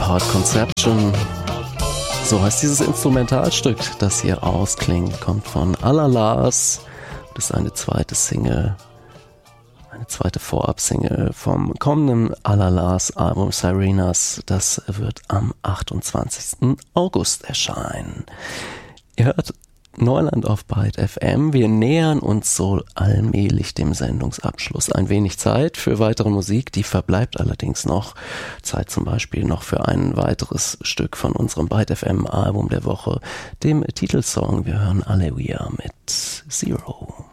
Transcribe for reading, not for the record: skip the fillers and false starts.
Heart Conception. So heißt dieses Instrumentalstück, das hier ausklingt, kommt von Alalas. Das ist eine zweite Single, eine zweite Vorab-Single vom kommenden Alalas Album Sirenas. Das wird am 28. August erscheinen. Ihr hört Neuland auf Byte FM. Wir nähern uns so allmählich dem Sendungsabschluss. Ein wenig Zeit für weitere Musik, die verbleibt allerdings noch. Zeit zum Beispiel noch für ein weiteres Stück von unserem Byte FM Album der Woche, dem Titelsong. Wir hören Alleluia mit Zero.